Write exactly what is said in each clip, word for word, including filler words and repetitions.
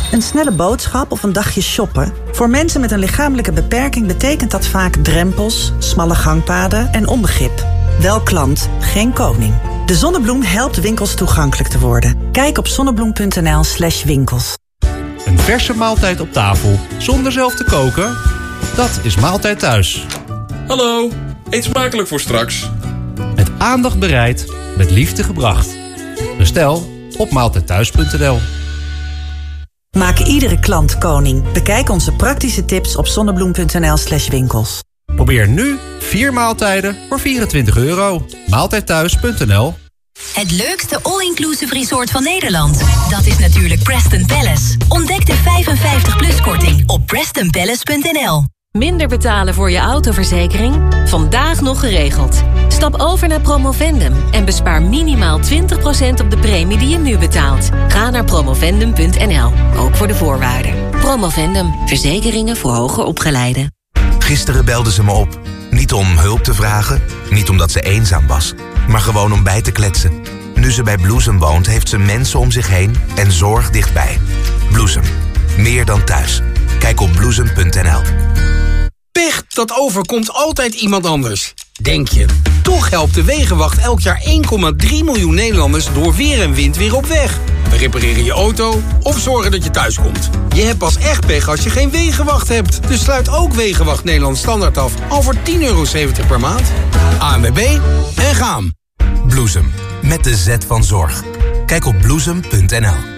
Een snelle boodschap of een dagje shoppen? Voor mensen met een lichamelijke beperking betekent dat vaak drempels, smalle gangpaden en onbegrip. Wel klant, geen koning. De Zonnebloem helpt winkels toegankelijk te worden. Kijk op zonnebloem.nl slash winkels. Een verse maaltijd op tafel, zonder zelf te koken? Dat is Maaltijd Thuis. Hallo, eet smakelijk voor straks. Met aandacht bereid, met liefde gebracht. Bestel op maaltijdthuis punt n l. Maak iedere klant koning. Bekijk onze praktische tips op zonnebloem.nl slash winkels. Probeer nu vier maaltijden voor vierentwintig euro. maaltijdthuis punt n l. Het leukste all-inclusive resort van Nederland. Dat is natuurlijk Preston Palace. Ontdek de vijfenvijftig plus korting op preston palace punt n l. Minder betalen voor je autoverzekering? Vandaag nog geregeld. Stap over naar Promovendum en bespaar minimaal twintig procent op de premie die je nu betaalt. Ga naar promovendum punt n l, ook voor de voorwaarden. Promovendum, verzekeringen voor hoger opgeleiden. Gisteren belde ze me op. Niet om hulp te vragen, niet omdat ze eenzaam was, maar gewoon om bij te kletsen. Nu ze bij Bloesem woont, heeft ze mensen om zich heen en zorg dichtbij. Bloesem, meer dan thuis. Kijk op bloesem punt n l. Pech, dat overkomt altijd iemand anders. Denk je. Toch helpt de Wegenwacht elk jaar één komma drie miljoen Nederlanders door weer en wind weer op weg. We repareren je auto of zorgen dat je thuis komt. Je hebt pas echt pech als je geen Wegenwacht hebt. Dus sluit ook Wegenwacht Nederland Standaard af al voor tien euro zeventig per maand. A N W B en gaan. Bloesem, met de Z van zorg. Kijk op bloesem punt n l.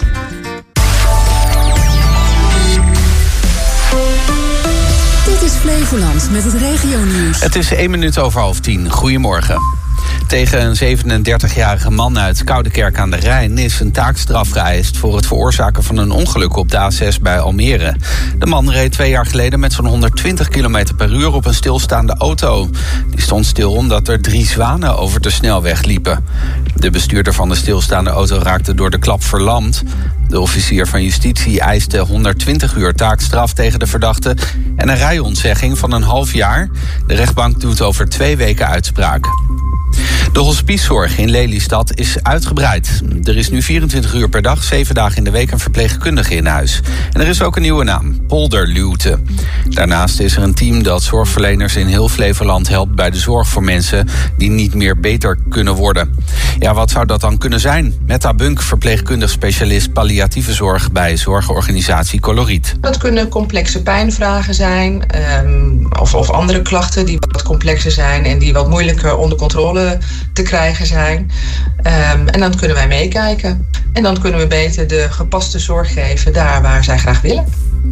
Dit is Flevoland met het regionieuws. Het is één minuut over half tien. Goedemorgen. Tegen een zevenendertigjarige man uit Koudekerk aan de Rijn is een taakstraf geëist voor het veroorzaken van een ongeluk op de A zes bij Almere. De man reed twee jaar geleden met zo'n honderdtwintig kilometer per uur op een stilstaande auto. Die stond stil omdat er drie zwanen over de snelweg liepen. De bestuurder van de stilstaande auto raakte door de klap verlamd. De officier van justitie eiste honderdtwintig uur taakstraf tegen de verdachte en een rijontzegging van een half jaar. De rechtbank doet over twee weken uitspraak. De hospicezorg in Lelystad is uitgebreid. Er is nu vierentwintig uur per dag, zeven dagen in de week een verpleegkundige in huis. En er is ook een nieuwe naam, Polderluwte. Daarnaast is er een team dat zorgverleners in heel Flevoland helpt bij de zorg voor mensen die niet meer beter kunnen worden. Ja, wat zou dat dan kunnen zijn? Metta Bunk, verpleegkundig specialist palliatieve zorg bij zorgorganisatie Coloriet. Dat kunnen complexe pijnvragen zijn, um, of, of andere klachten die wat complexer zijn en die wat moeilijker onder controle te krijgen zijn. Um, en dan kunnen wij meekijken. En dan kunnen we beter de gepaste zorg geven daar waar zij graag willen.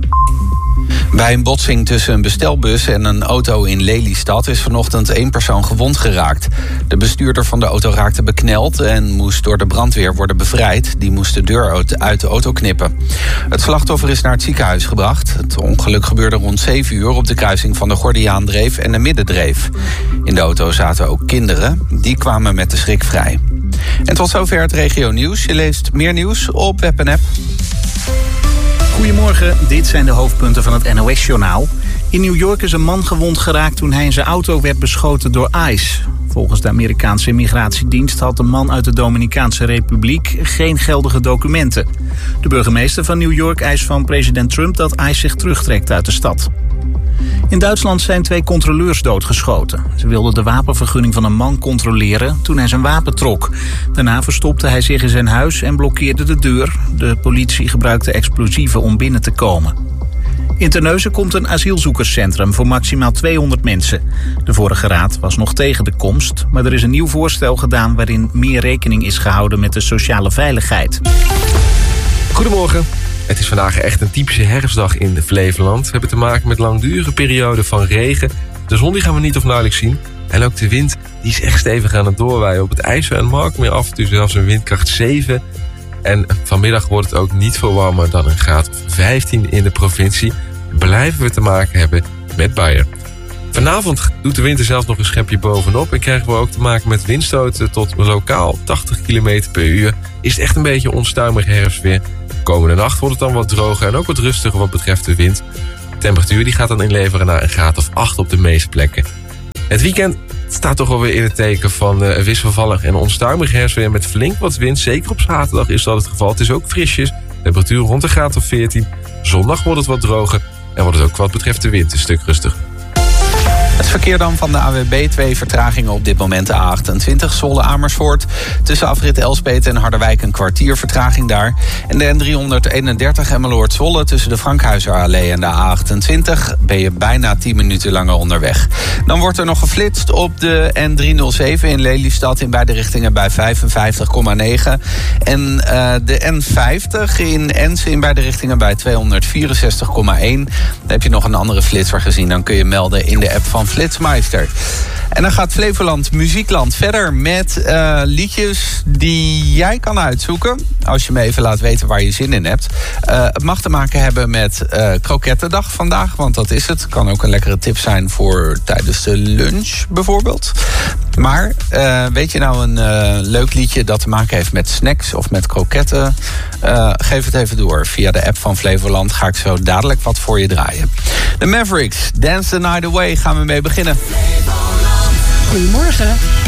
Bij een botsing tussen een bestelbus en een auto in Lelystad is vanochtend één persoon gewond geraakt. De bestuurder van de auto raakte bekneld en moest door de brandweer worden bevrijd. Die moest de deur uit de auto knippen. Het slachtoffer is naar het ziekenhuis gebracht. Het ongeluk gebeurde rond zeven uur op de kruising van de Gordiaandreef en de Middendreef. In de auto zaten ook kinderen. Die kwamen met de schrik vrij. En tot zover het regio nieuws. Je leest meer nieuws op web en app. Goedemorgen, dit zijn de hoofdpunten van het N O S-journaal. In New York is een man gewond geraakt toen hij in zijn auto werd beschoten door ICE. Volgens de Amerikaanse immigratiedienst had de man uit de Dominicaanse Republiek geen geldige documenten. De burgemeester van New York eist van president Trump dat ICE zich terugtrekt uit de stad. In Duitsland zijn twee controleurs doodgeschoten. Ze wilden de wapenvergunning van een man controleren toen hij zijn wapen trok. Daarna verstopte hij zich in zijn huis en blokkeerde de deur. De politie gebruikte explosieven om binnen te komen. In Terneuzen komt een asielzoekerscentrum voor maximaal tweehonderd mensen. De vorige raad was nog tegen de komst, maar er is een nieuw voorstel gedaan waarin meer rekening is gehouden met de sociale veiligheid. Goedemorgen. Het is vandaag echt een typische herfstdag in Flevoland. We hebben te maken met langdurige perioden van regen. De zon die gaan we niet of nauwelijks zien. En ook de wind die is echt stevig aan het doorwaaien. Op het IJssel en Markmeer af en toe zelfs een windkracht zeven. En vanmiddag wordt het ook niet veel warmer dan een graad of vijftien in de provincie. Blijven we te maken hebben met buien. Vanavond doet de wind er zelfs nog een schepje bovenop. En krijgen we ook te maken met windstoten tot lokaal tachtig kilometer per uur. Is het echt een beetje onstuimig herfstweer. Komende nacht wordt het dan wat droger en ook wat rustiger wat betreft de wind. De temperatuur die gaat dan inleveren naar een graad of acht op de meeste plekken. Het weekend staat toch alweer in het teken van uh, wisselvallig en onstuimig herfstweer met flink wat wind. Zeker op zaterdag is dat het geval. Het is ook frisjes. Temperatuur rond de graad of veertien. Zondag wordt het wat droger en wordt het ook wat betreft de wind een stuk rustiger. Het verkeer dan van de A W B, twee vertragingen op dit moment. De A achtentwintig Zwolle Amersfoort. Tussen afrit Elspet en Harderwijk een kwartier vertraging daar. En de N driehonderdeenendertig Emmeloord Zwolle tussen de Frankhuizer-allee en de A achtentwintig... ben je bijna tien minuten langer onderweg. Dan wordt er nog geflitst op de N driehonderdzeven in Lelystad in beide richtingen bij vijfenvijftig komma negen. En uh, de N vijftig in Ense in beide richtingen bij tweehonderdvierenzestig komma één. Dan heb je nog een andere flitser gezien. Dan kun je melden in de app van Flitsmeister. En dan gaat Flevoland Muziekland verder met uh, liedjes die jij kan uitzoeken. Als je me even laat weten waar je zin in hebt. Uh, het mag te maken hebben met uh, krokettendag vandaag, want dat is het. Kan ook een lekkere tip zijn voor tijdens de lunch bijvoorbeeld. Maar uh, weet je nou een uh, leuk liedje dat te maken heeft met snacks of met kroketten? Uh, geef het even door. Via de app van Flevoland ga ik zo dadelijk wat voor je draaien. De Mavericks, Dance the Night Away, gaan we mee beginnen. Goedemorgen.